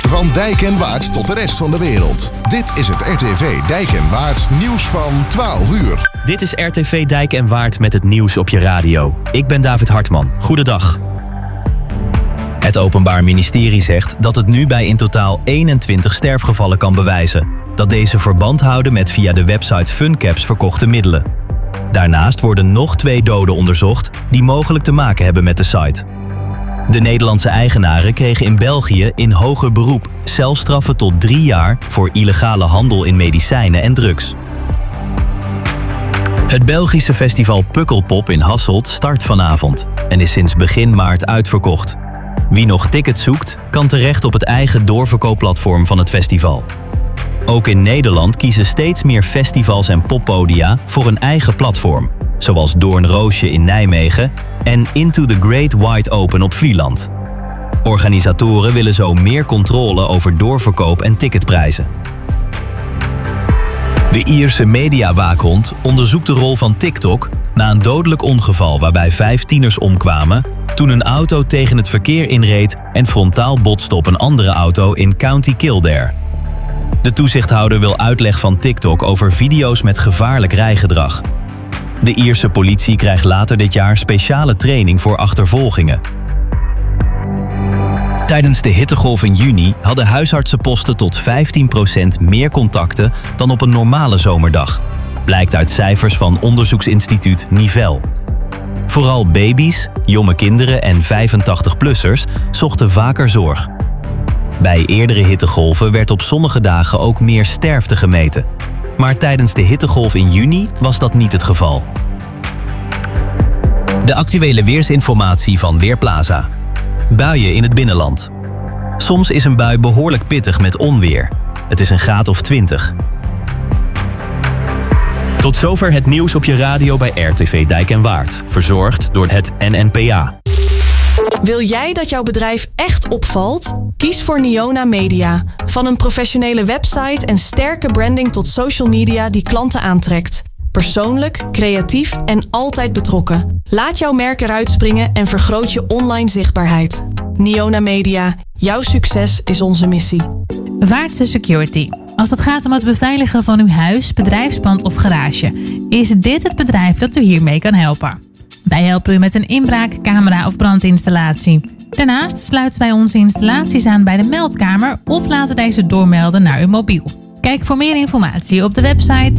Van Dijk en Waard tot de rest van de wereld. Dit is het RTV Dijk en Waard nieuws van 12 uur. Dit is RTV Dijk en Waard met het nieuws op je radio. Ik ben David Hartman. Goedendag. Het Openbaar Ministerie zegt dat het nu bij in totaal 21 sterfgevallen kan bewijzen dat deze verband houden met via de website FunCaps verkochte middelen. Daarnaast worden nog 2 doden onderzocht die mogelijk te maken hebben met de site. De Nederlandse eigenaren kregen in België in hoger beroep celstraffen tot 3 jaar voor illegale handel in medicijnen en drugs. Het Belgische festival Pukkelpop in Hasselt start vanavond en is sinds begin maart uitverkocht. Wie nog tickets zoekt, kan terecht op het eigen doorverkoopplatform van het festival. Ook in Nederland kiezen steeds meer festivals en poppodia voor een eigen platform, zoals Doornroosje in Nijmegen en Into the Great Wide Open op Vlieland. Organisatoren willen zo meer controle over doorverkoop en ticketprijzen. De Ierse mediawaakhond onderzoekt de rol van TikTok na een dodelijk ongeval waarbij 5 tieners omkwamen toen een auto tegen het verkeer inreed en frontaal botste op een andere auto in County Kildare. De toezichthouder wil uitleg van TikTok over video's met gevaarlijk rijgedrag. De Ierse politie krijgt later dit jaar speciale training voor achtervolgingen. Tijdens de hittegolf in juni hadden huisartsenposten tot 15% meer contacten dan op een normale zomerdag. Blijkt uit cijfers van onderzoeksinstituut Nivel. Vooral baby's, jonge kinderen en 85-plussers zochten vaker zorg. Bij eerdere hittegolven werd op zonnige dagen ook meer sterfte gemeten. Maar tijdens de hittegolf in juni was dat niet het geval. De actuele weersinformatie van Weerplaza. Buien in het binnenland. Soms is een bui behoorlijk pittig met onweer. Het is een graad of 20. Tot zover het nieuws op je radio bij RTV Dijk en Waard. Verzorgd door het NNPA. Wil jij dat jouw bedrijf echt opvalt? Kies voor Niona Media. Van een professionele website en sterke branding tot social media die klanten aantrekt. Persoonlijk, creatief en altijd betrokken. Laat jouw merk eruit springen en vergroot je online zichtbaarheid. Niona Media. Jouw succes is onze missie. Vaartse Security. Als het gaat om het beveiligen van uw huis, bedrijfspand of garage, is dit het bedrijf dat u hiermee kan helpen. Wij helpen u met een inbraak, camera of brandinstallatie. Daarnaast sluiten wij onze installaties aan bij de meldkamer of laten deze doormelden naar uw mobiel. Kijk voor meer informatie op de website